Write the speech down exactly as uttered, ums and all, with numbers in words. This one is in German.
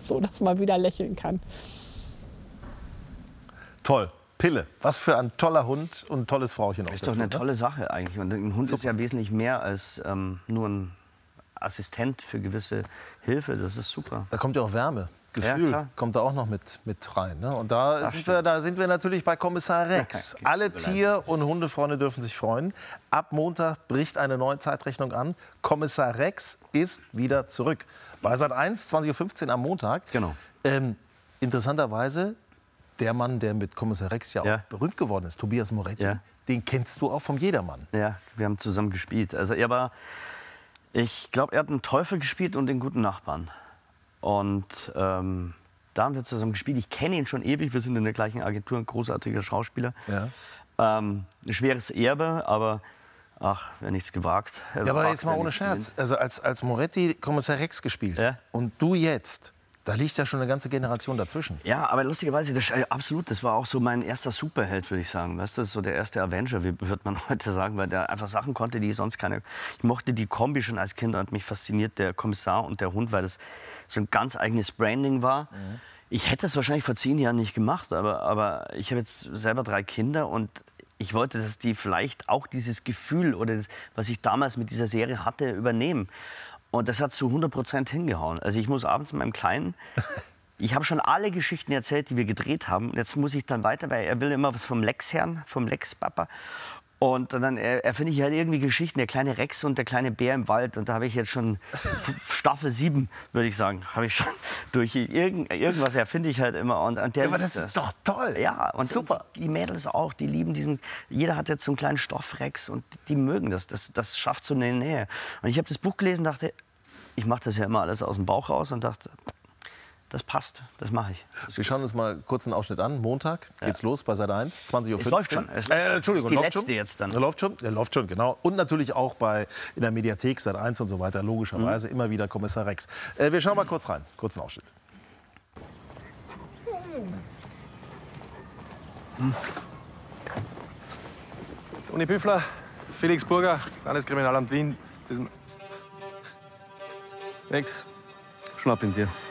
so dass man wieder lächeln kann. Toll. Pille, was für ein toller Hund und ein tolles Frauchen. Das ist doch eine tolle Sache eigentlich. Und ein Hund Super. ist ja wesentlich mehr als ähm, nur ein Assistent für gewisse Hilfe. Das ist super. Da kommt ja auch Wärme. Gefühl Ja, kommt da auch noch mit, mit rein. Ne? Und da sind, wir, da sind wir natürlich bei Kommissar Rex. Alle Tier- und Hundefreunde dürfen sich freuen. Ab Montag bricht eine neue Zeitrechnung an. Kommissar Rex ist wieder zurück. Bei Sat eins, zwanzig Uhr fünfzehn am Montag. Genau. Ähm, interessanterweise, der Mann, der mit Kommissar Rex ja, Ja. auch berühmt geworden ist, Tobias Moretti, Ja. den kennst du auch vom Jedermann. Ja, wir haben zusammen gespielt. Also er war, ich glaube, er hat einen Teufel gespielt und den guten Nachbarn. Und ähm, da haben wir zusammen gespielt. Ich kenne ihn schon ewig. Wir sind in der gleichen Agentur, ein großartiger Schauspieler. Ja. Ähm, ein schweres Erbe, aber ach, wer nichts gewagt. Ja, aber wagt, jetzt mal wer ohne nichts Scherz. gewinnt. Also als, als Moretti Kommissar Rex gespielt Ja. und du jetzt, da liegt ja schon eine ganze Generation dazwischen. Ja, aber lustigerweise, das, äh, absolut, das war auch so mein erster Superheld, würde ich sagen. Weißt du, das ist so der erste Avenger, wie wird man heute sagen, weil der einfach Sachen konnte, die sonst keine. Ich mochte die Kombi schon als Kind und mich fasziniert der Kommissar und der Hund, weil das so ein ganz eigenes Branding war. Mhm. Ich hätte es wahrscheinlich vor zehn Jahren nicht gemacht, aber, aber ich habe jetzt selber drei Kinder und ich wollte, dass die vielleicht auch dieses Gefühl oder das, was ich damals mit dieser Serie hatte, übernehmen. Und das hat zu hundert Prozent hingehauen. Also ich muss abends mit meinem Kleinen, ich habe schon alle Geschichten erzählt, die wir gedreht haben. Jetzt muss ich dann weiter, weil er will immer was vom Lex-Herrn, vom Lex-Papa. Und dann erfinde ich halt irgendwie Geschichten, der kleine Rex und der kleine Bär im Wald. Und da habe ich jetzt schon Staffel sieben, würde ich sagen, habe ich schon durch. Irgend, irgendwas erfinde ich halt immer. Und, und der Ja, aber das ist doch toll. Ja, und super. Und die Mädels auch, die lieben diesen, jeder hat jetzt so einen kleinen Stoffrex und die mögen das. Das, das schafft so eine Nähe. Und ich habe das Buch gelesen und dachte, ich mache das ja immer alles aus dem Bauch raus und dachte, das passt, das mache ich. Das Wir schauen uns mal kurz einen Ausschnitt an. Montag geht's ja. los bei Sat eins, zwanzig Uhr fünfzehn. Es läuft schon. Es äh, Entschuldigung, ist die läuft letzte schon. jetzt dann. Er läuft schon, er läuft schon, genau. Und natürlich auch bei, in der Mediathek Sat eins und so weiter, logischerweise. Mhm. Immer wieder Kommissar Rex. Äh, wir schauen mal kurz rein, kurzen Ausschnitt. Hm. Uni Büffler, Felix Burger, Landeskriminalamt Wien. Rex, schnapp ihn dir.